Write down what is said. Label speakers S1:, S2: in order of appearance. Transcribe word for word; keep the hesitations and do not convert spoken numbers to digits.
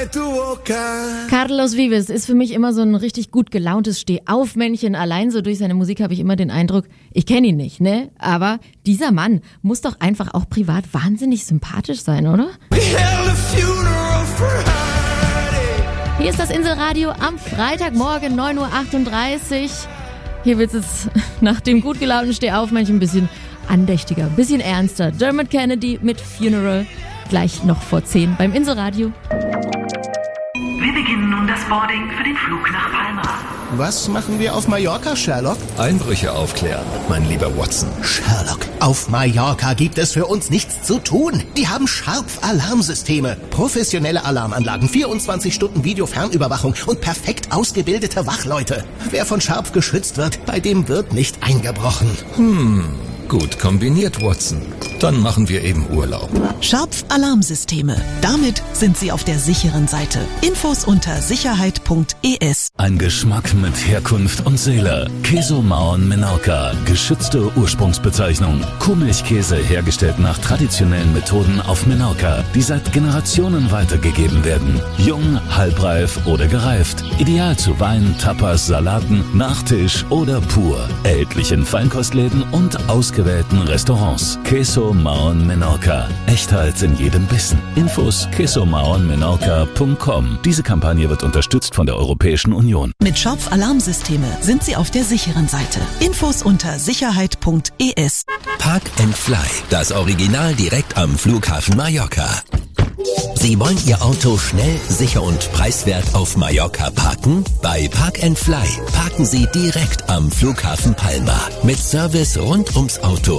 S1: Carlos Vives ist für mich immer so ein richtig gut gelauntes Steh-auf-Männchen. Allein so durch seine Musik habe ich immer den Eindruck, ich kenne ihn nicht, ne? Aber dieser Mann muss doch einfach auch privat wahnsinnig sympathisch sein, oder? Hier ist das Inselradio am Freitagmorgen, neun Uhr achtunddreißig. Hier wird es nach dem gut gelaunten Steh-auf-Männchen ein bisschen andächtiger, ein bisschen ernster. Dermot Kennedy mit Funeral, gleich noch vor zehn beim Inselradio.
S2: Wir beginnen nun das Boarding für den Flug nach Palma.
S3: Was machen wir auf Mallorca, Sherlock?
S4: Einbrüche aufklären, mein lieber Watson.
S3: Sherlock, auf Mallorca gibt es für uns nichts zu tun. Die haben Sharp-Alarmsysteme, professionelle Alarmanlagen, vierundzwanzig Stunden Videofernüberwachung und perfekt ausgebildete Wachleute. Wer von Sharp geschützt wird, bei dem wird nicht eingebrochen.
S4: Hm, gut kombiniert, Watson. Dann machen wir eben Urlaub.
S5: Scharpf Alarmsysteme. Damit sind Sie auf der sicheren Seite. Infos unter sicherheit punkt e s.
S6: Ein Geschmack mit Herkunft und Seele. Queso Mauern Menorca. Geschützte Ursprungsbezeichnung. Kuhmilchkäse hergestellt nach traditionellen Methoden auf Menorca, die seit Generationen weitergegeben werden. Jung, halbreif oder gereift. Ideal zu Wein, Tapas, Salaten, Nachtisch oder pur. Erhältlich in Feinkostläden und ausgewählten Restaurants. Queso Mauern Menorca. Echtheit in jedem Bissen. Infos queso mauern menorca punkt com. Diese Kampagne wird unterstützt von der Europäischen Union.
S5: Mit Scharpf Alarmsysteme sind Sie auf der sicheren Seite. Infos unter sicherheit punkt e s.
S7: Park and Fly. Das Original direkt am Flughafen Mallorca. Sie wollen Ihr Auto schnell, sicher und preiswert auf Mallorca parken? Bei Park and Fly parken Sie direkt am Flughafen Palma. Mit Service rund ums Auto